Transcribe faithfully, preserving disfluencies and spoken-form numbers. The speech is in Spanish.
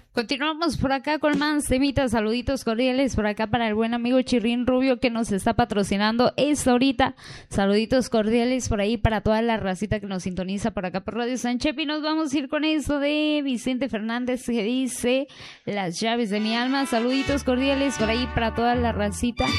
Continuamos por acá con más temitas, saluditos cordiales por acá para el buen amigo Chirrín Rubio que nos está patrocinando esta ahorita. Saluditos cordiales por ahí para toda la racita que nos sintoniza por acá por Radio Sánchez. Y nos vamos a ir con esto de Vicente Fernández que dice Las llaves de mi alma. Saluditos cordiales por ahí para toda la racita